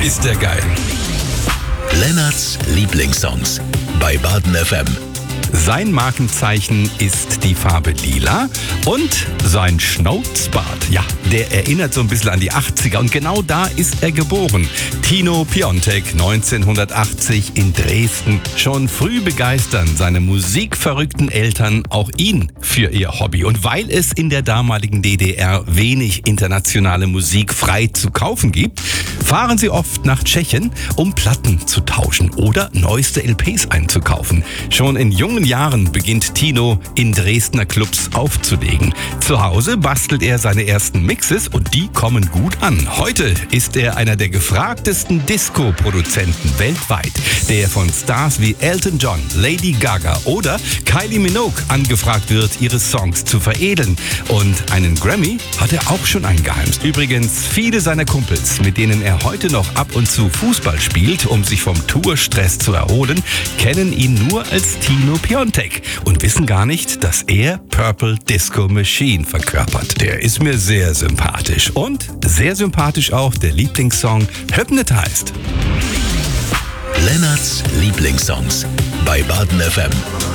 ist der geil. Lennarts Lieblingssongs bei Baden FM. Sein Markenzeichen ist die Farbe Lila und sein Schnauzbart. Ja, der erinnert so ein bisschen an die 80er und genau da ist er geboren. Tino Piontek, 1980 in Dresden. Schon früh begeistern seine musikverrückten Eltern auch ihn für ihr Hobby. Und weil es in der damaligen DDR wenig internationale Musik frei zu kaufen gibt, fahren sie oft nach Tschechien, um Platten zu tauschen oder neueste LPs einzukaufen. Schon in jungen Jahren beginnt Tino in Dresdner Clubs aufzulegen. Zu Hause bastelt er seine ersten Mixes und die kommen gut an. Heute ist er einer der gefragtesten Disco-Produzenten weltweit, der von Stars wie Elton John, Lady Gaga oder Kylie Minogue angefragt wird, ihre Songs zu veredeln. Und einen Grammy hat er auch schon eingeheimst. Übrigens, viele seiner Kumpels, mit denen er heute noch ab und zu Fußball spielt, um sich vom Tourstress zu erholen, kennen ihn nur als Tino Piontek und wissen gar nicht, dass er Purple Disco Machine verkörpert. Der ist mir sehr sympathisch und sehr sympathisch auch der Lieblingssong Hypnotized. Lennarts Lieblingssongs bei Baden FM.